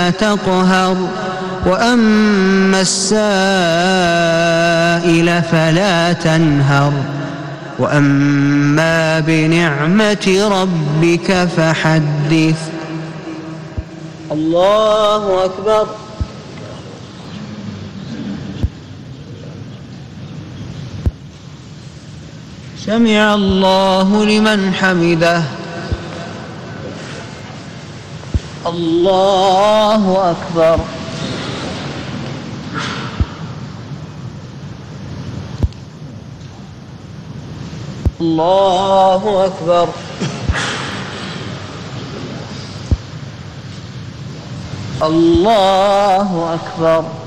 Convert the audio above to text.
تقهر وأما السائل فلا تنهر وأما بنعمة ربك فحدث. الله أكبر. سمع الله لمن حمده. الله أكبر. الله أكبر. الله أكبر.